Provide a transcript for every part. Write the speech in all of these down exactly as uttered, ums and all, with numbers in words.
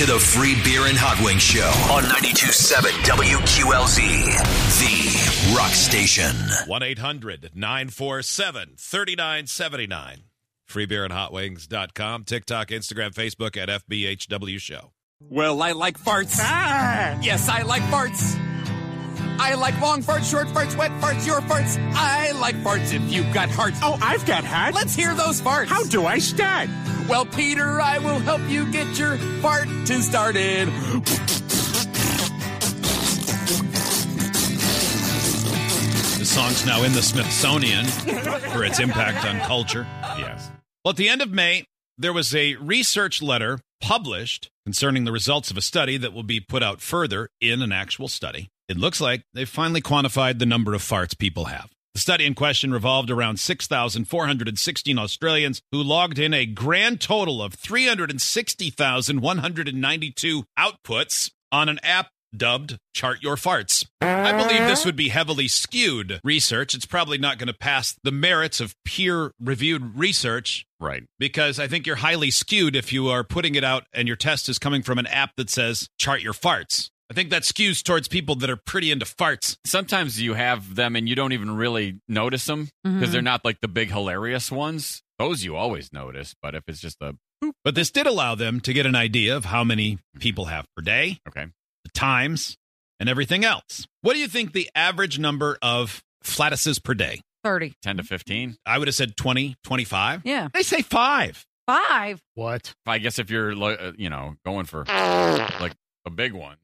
to the Free Beer and Hot Wings Show on ninety-two point seven W Q L Z, the rock station. one eight hundred nine four seven three nine seven nine. free beer and hot wings dot com. TikTok, Instagram, Facebook at F B H W Show. Well, I like farts. Ah! Yes, I like farts. I like long farts, short farts, wet farts, your farts. I like farts if you've got hearts. Oh, I've got heart. Let's hear those farts. How do I start? Well, Peter, I will help you get your fart started. The song's now in the Smithsonian for its impact on culture. Yes. Well, at the end of May, there was a research letter published concerning the results of a study that will be put out further in an actual study. It looks like they've finally quantified the number of farts people have. The study in question revolved around six thousand four hundred sixteen Australians who logged in a grand total of three hundred sixty thousand one hundred ninety-two outputs on an app dubbed Chart Your Farts. I believe this would be heavily skewed research. It's probably not going to pass the merits of peer-reviewed research. Right. Because I think you're highly skewed if you are putting it out and your test is coming from an app that says Chart Your Farts. I think that skews towards people that are pretty into farts. Sometimes you have them and you don't even really notice them because mm-hmm. they're not like the big hilarious ones. Those you always notice, but if it's just a boop. But this did allow them to get an idea of how many people have per day. Okay. The times, and everything else. What do you think the average number of flatuses per day? thirty. ten to fifteen? I would have said twenty, twenty-five. Yeah. They say five. Five? What? I guess if you're, you know, going for like a big one.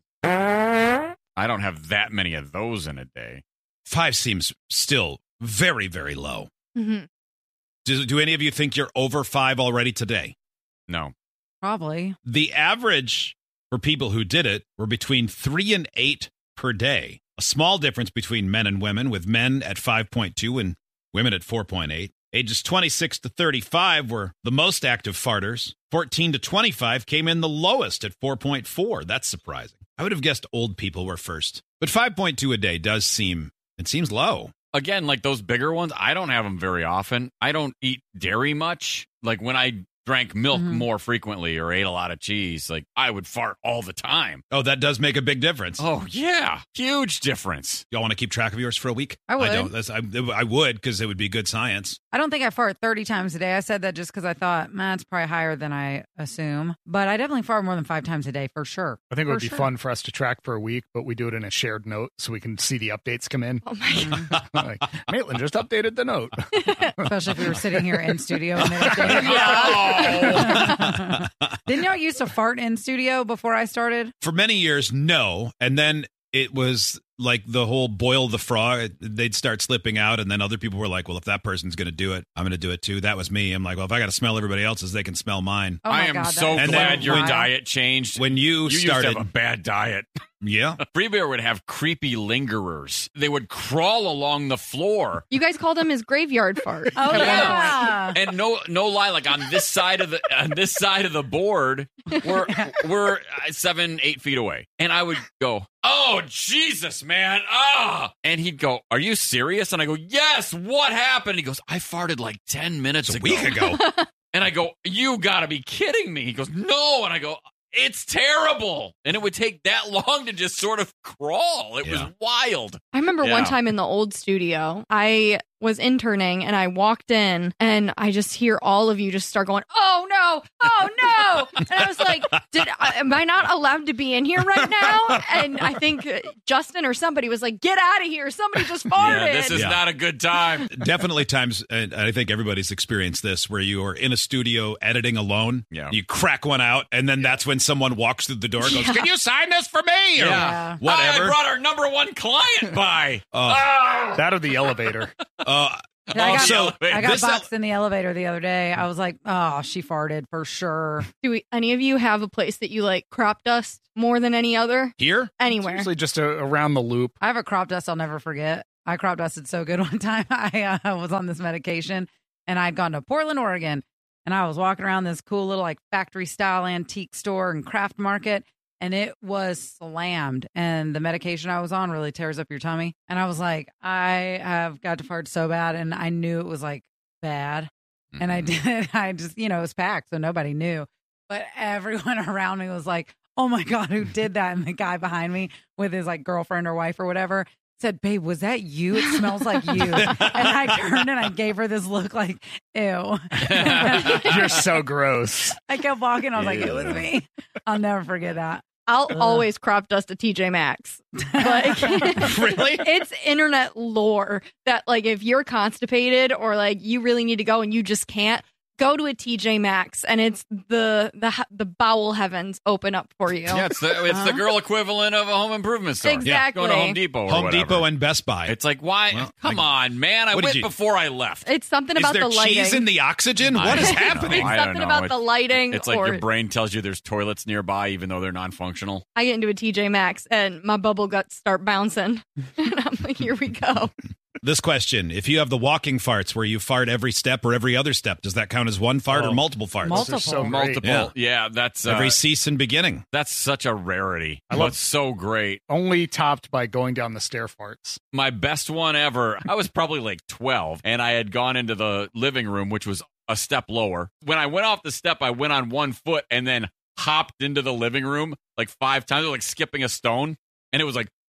I don't have that many of those in a day. Five seems still very, very low. Mm-hmm. Do, do any of you think you're over five already today? No. Probably. The average for people who did it were between three and eight per day. A small difference between men and women, with men at five point two and women at four point eight. Ages twenty-six to thirty-five were the most active farters. fourteen to twenty-five came in the lowest at four point four. That's surprising. I would have guessed old people were first. But five point two a day does seem, it seems low. Again, like those bigger ones, I don't have them very often. I don't eat dairy much. Like when I drank milk mm-hmm. more frequently or ate a lot of cheese, like I would fart all the time. Oh, that does make a big difference. Oh, yeah. Huge difference. Y'all want to keep track of yours for a week? I would. I don't. That's, I, I would, because it would be good science. I don't think I fart thirty times a day. I said that just because I thought, man, it's probably higher than I assume. But I definitely fart more than five times a day, for sure. I think it for would be sure. fun for us to track for a week, but we do it in a shared note so we can see the updates come in. Oh, my God. Like, Maitland just updated the note. Especially if we were sitting here in studio. And it Yeah. Didn't y'all used to fart in studio before I started? For many years, no. And then it was like the whole boil the frog. They'd start slipping out, and then other people were like, well, if that person's going to do it, I'm going to do it too. That was me. I'm like, well, if I got to smell everybody else's, they can smell mine. Oh my I am God, so that is glad so your wild. diet changed. When you, you started, used to have a bad diet. Yeah. Free Beer would have creepy lingerers. They would crawl along the floor. You guys called him his graveyard fart. Oh, yeah. And no no lie, like on this side of the on this side of the board, we're we're seven, eight feet away. And I would go, oh Jesus, man. Ah. And he'd go, are you serious? And I go, yes, what happened? He goes, I farted like ten minutes A ago. week ago. And I go, you gotta be kidding me. He goes, no. And I go, it's terrible. And it would take that long to just sort of crawl. It Yeah. was wild. I remember Yeah. one time in the old studio, I was interning and I walked in and I just hear all of you just start going, oh no, oh no. And I was like, Did am I not allowed to be in here right now? And I think Justin or somebody was like, get out of here. Somebody just farted. Yeah, this is Yeah. not a good time. Definitely times, and I think everybody's experienced this, where you are in a studio editing alone. Yeah. You crack one out, and then that's when someone walks through the door and goes, Yeah. can you sign this for me? Or Yeah. whatever. I brought our number one client by. Uh, Ah! That or the elevator. uh, I got, also, I got this boxed in the elevator the other day. I was like, oh, she farted for sure. Do we, any of you have a place that you like crop dust more than any other? here? It's Anywhere. usually just a, around the loop. I have a crop dust I'll never forget. I crop dusted so good one time. I uh, was on this medication, and I'd gone to Portland, Oregon, and I was walking around this cool little like factory style antique store and craft market, and it was slammed. And the medication I was on really tears up your tummy. And I was like, I have got to fart so bad, and I knew it was like bad. Mm-hmm. And I did. I just, you know, it was packed, so nobody knew. But everyone around me was like, oh my God, who did that? And the guy behind me with his like girlfriend or wife or whatever said, babe, was that you? It smells like you. And I turned and I gave her this look like, ew. You're so gross. I kept walking. I was like, it was me. I'll never forget that. I'll Ugh. always crop dust a T J Maxx. Like, Really? it's internet lore that, like, if you're constipated or, like, you really need to go and you just can't, go to a T J Maxx, and it's the the the bowel heavens open up for you. Yeah, it's the it's the girl equivalent of a home improvement store. Exactly. Going to Home Depot or Home whatever. Depot and Best Buy. It's like, why? Well, Come I- on, man. I What did went you- before I left. It's something Is about there the lighting. cheese in the oxygen? I What is don't know. happening? I don't something know. about It- the lighting. It's like or your brain tells you there's toilets nearby, even though they're non-functional. I get into a T J Maxx and my bubble guts start bouncing. And I'm like, here we go. This question, if you have the walking farts where you fart every step or every other step, does that count as one fart Oh. or multiple farts? Multiple. Those are so great. Multiple. Yeah. Yeah, that's uh, Every cease and beginning. that's such a rarity. I I love- love so great. Only topped by going down the stair farts. My best one ever. I was probably like twelve, and I had gone into the living room, which was a step lower. When I went off the step, I went on one foot and then hopped into the living room like five times, like skipping a stone, and it was like.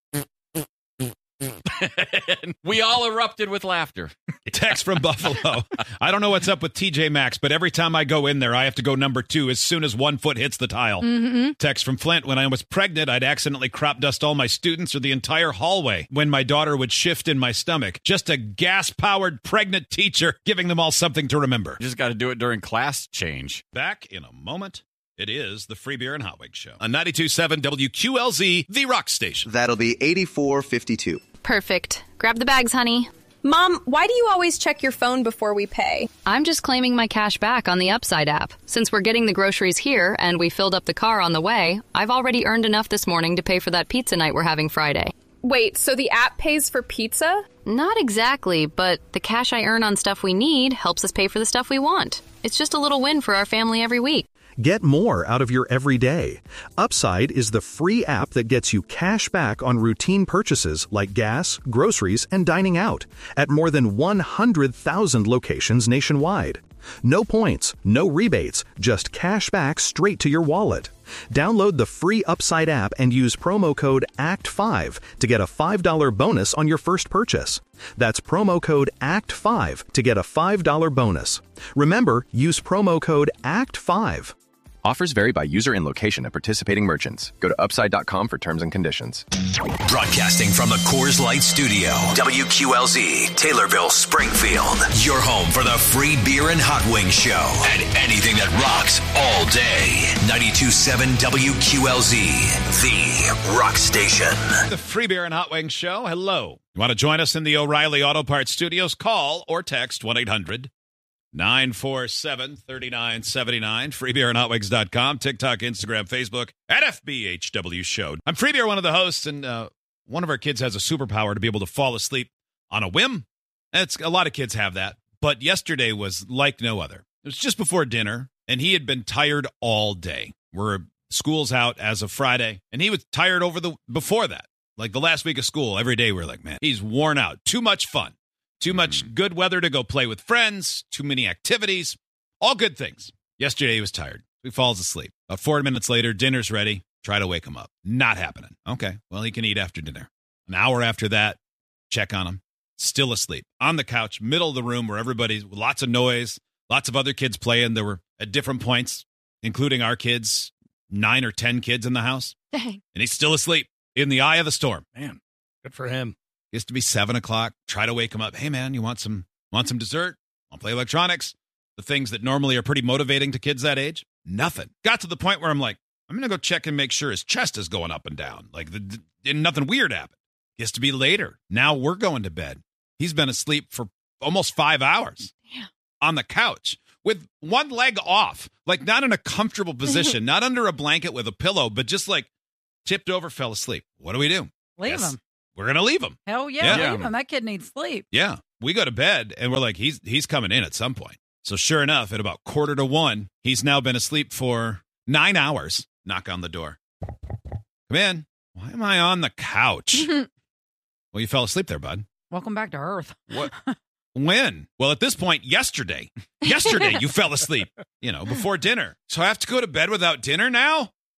And we all erupted with laughter. Text from Buffalo. I don't know what's up with T J Maxx, but every time I go in there, I have to go number two as soon as one foot hits the tile. Mm-hmm. Text from Flint. When I was pregnant, I'd accidentally crop dust all my students or the entire hallway when my daughter would shift in my stomach. Just a gas-powered pregnant teacher giving them all something to remember. You just got to do it during class change. Back in a moment. It is the Free Beer and Hot Wings Show on ninety-two point seven W Q L Z, the rock station. That'll be eighty-four fifty-two. Perfect. Grab the bags, honey. Mom, why do you always check your phone before we pay? I'm just claiming my cash back on the Upside app. Since we're getting the groceries here and we filled up the car on the way, I've already earned enough this morning to pay for that pizza night we're having Friday. Wait, so the app pays for pizza? Not exactly, but the cash I earn on stuff we need helps us pay for the stuff we want. It's just a little win for our family every week. Get more out of your everyday. Upside is the free app that gets you cash back on routine purchases like gas, groceries, and dining out at more than one hundred thousand locations nationwide. No points, no rebates, just cash back straight to your wallet. Download the free Upside app and use promo code A C T five to get a five dollars bonus on your first purchase. That's promo code A C T five to get a five dollars bonus. Remember, use promo code A C T five. Offers vary by user and location at participating merchants. Go to upside dot com for terms and conditions. Broadcasting from the Coors Light Studio, W Q L Z, Taylorville, Springfield. Your home for the Free Beer and Hot Wings Show and anything that rocks all day. ninety-two point seven W Q L Z, the rock station. The Free Beer and Hot Wings Show. Hello. You want to join us in the O'Reilly Auto Parts Studios? Call or text one eight hundred nine four seven three nine seven nine. free beer and hot wings dot com. TikTok, Instagram, Facebook, at F B H W Show. I'm Free Beer, one of the hosts, and uh, one of our kids has a superpower to be able to fall asleep on a whim. It's, a lot of kids have that, but yesterday was like no other. It was just before dinner, and he had been tired all day. We're school's out as of Friday, and he was tired over the before that. Like the last week of school, every day we're like, man, he's worn out. Too much fun. Too much good weather to go play with friends, too many activities, all good things. Yesterday he was tired. He falls asleep. About four minutes later, dinner's ready. Try to wake him up. Not happening. Okay, well, he can eat after dinner. An hour after that, check on him. Still asleep. On the couch, middle of the room where everybody's, lots of noise, lots of other kids playing. There were at different points, including our kids, nine or ten kids in the house. Dang. And he's still asleep in the eye of the storm. Man, good for him. It used to be seven o'clock. Try to wake him up. Hey, man, you want some want some dessert? Want to play electronics? The things that normally are pretty motivating to kids that age? Nothing. Got to the point where I'm like, I'm going to go check and make sure his chest is going up and down. Like, the, the, nothing weird happened. It has to be later. Now we're going to bed. He's been asleep for almost five hours Yeah. on the couch with one leg off, like not in a comfortable position, not under a blanket with a pillow, but just like tipped over, fell asleep. What do we do? Leave Yes. him. We're going to leave him. Hell yeah, Yeah. leave him. That kid needs sleep. Yeah. We go to bed and we're like, he's he's coming in at some point. So sure enough, at about quarter to one, he's now been asleep for nine hours. Knock on the door. Come in. Why am I on the couch? Well, you fell asleep there, bud. Welcome back to Earth. What? When? Well, at this point, yesterday. Yesterday, you fell asleep, you know, before dinner. So I have to go to bed without dinner now?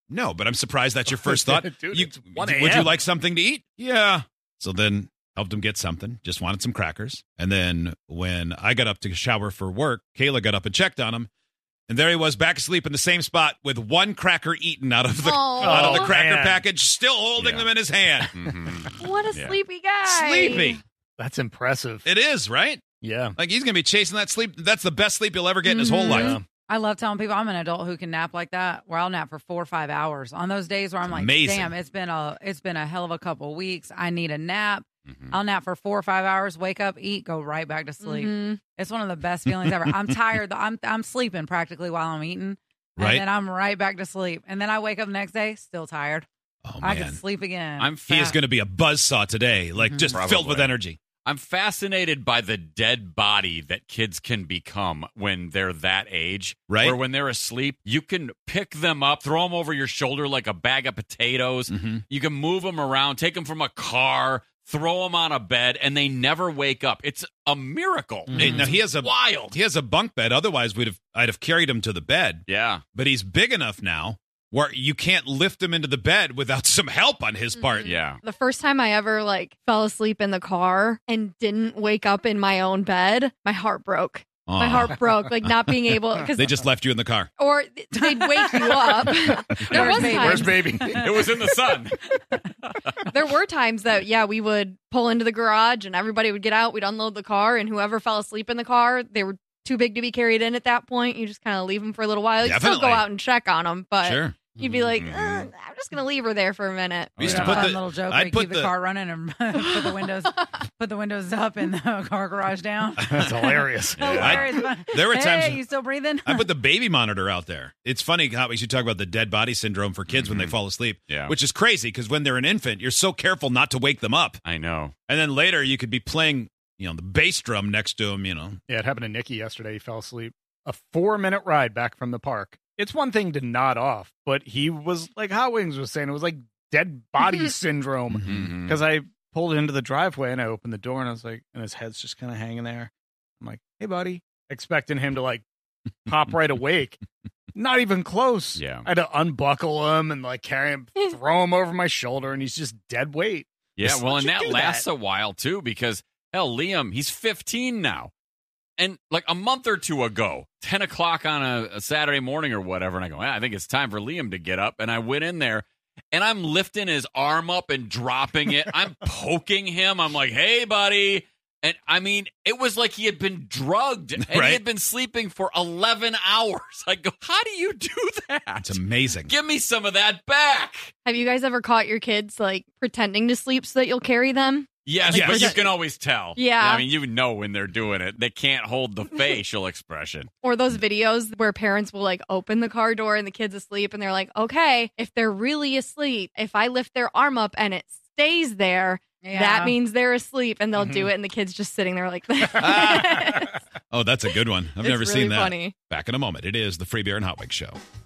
No, but I'm surprised that's your first thought. Dude, you, it's one would you a.m.. like something to eat? Yeah. So then helped him get something. Just wanted some crackers. And then when I got up to shower for work, Kayla got up and checked on him. And there he was, back asleep in the same spot with one cracker eaten out of the Oh. out of the Oh, cracker man. package, still holding Yeah. them in his hand. Mhm. What a Yeah. sleepy guy. Sleepy. That's impressive. It is, right? Yeah. Like he's gonna be chasing that sleep. That's the best sleep he'll ever get in his whole Mhm. life. Yeah. I love telling people I'm an adult who can nap like that, where I'll nap for four or five hours. On those days where I'm like, amazing. damn, it's been a it's been a hell of a couple weeks. I need a nap. Mhm. I'll nap for four or five hours, wake up, eat, go right back to sleep. Mhm. It's one of the best feelings ever. I'm tired. I'm I'm sleeping practically while I'm eating. Right. And then I'm right back to sleep. And then I wake up the next day, still tired. Oh I man, can sleep again. I'm he is fa- going to be a buzzsaw today, like Mhm. just filled with Probably. energy. I'm fascinated by the dead body that kids can become when they're that age. Right. Where when they're asleep, you can pick them up, throw them over your shoulder like a bag of potatoes. Mhm. You can move them around, take them from a car, throw them on a bed, and they never wake up. It's a miracle. Hey, It's now he has a wild. He has a bunk bed. Otherwise, we'd have I'd have carried him to the bed. Yeah. But he's big enough now where you can't lift him into the bed without some help on his part. Yeah. The first time I ever like fell asleep in the car and didn't wake up in my own bed, my heart broke. My Aw. heart broke, like not being able because They just left you in the car. or they'd wake you up. there Where's was baby? times, Where's baby? It was in the sun. there were times that yeah, we would pull into the garage and everybody would get out. We'd unload the car, and whoever fell asleep in the car, they were too big to be carried in at that point. You just kind of leave them for a little while. You still Definitely. go out and check on them, but Sure. you'd be like, Mhm. uh, I'm just gonna leave her there for a minute. We used Yeah, to put fun the- little joke I'd where you put keep the, the- car running and put the windows put the windows up and the car garage down. That's hilarious. Hilarious. There were hey, times- you still breathing? I put the baby monitor out there. It's funny how we should talk about the dead body syndrome for kids when they fall asleep, Yeah. which is crazy because when they're an infant, you're so careful not to wake them up. I know. And then later you could be playing, you know, the bass drum next to him, you know. Yeah, it happened to Nikki yesterday. He fell asleep. A four minute ride back from the park. It's one thing to nod off, but he was like Hot Wings was saying, it was like dead body syndrome. Mhm. Because I pulled into the driveway and I opened the door and I was like, and his head's just kind of hanging there. I'm like, hey, buddy, expecting him to like pop right awake. Not even close. Yeah. I had to unbuckle him and like carry him, throw him over my shoulder, and he's just dead weight. Yeah, Just well, let and you that do lasts that. a while too because hell, Liam, he's fifteen now. And like a month or two ago, ten o'clock on a, a Saturday morning or whatever, and I go, "Ah, I think it's time for Liam to get up. And I went in there and I'm lifting his arm up and dropping it. I'm poking him. I'm like, hey, buddy. And I mean, it was like he had been drugged and Right. he had been sleeping for eleven hours. I go, how do you do that? It's amazing. Give me some of that back. Have you guys ever caught your kids like pretending to sleep so that you'll carry them? Yes, Yes. but you can always tell. Yeah. I mean, you know when they're doing it. They can't hold the facial expression. Or those videos where parents will like open the car door and the kid's asleep and they're like, okay, if they're really asleep, if I lift their arm up and it stays there, Yeah. that means they're asleep, and they'll Mm-hmm. do it and the kid's just sitting there like this. Oh, that's a good one. I've It's never really seen that. funny. Back in a moment. It is the Free Beer and Hot Wings Show.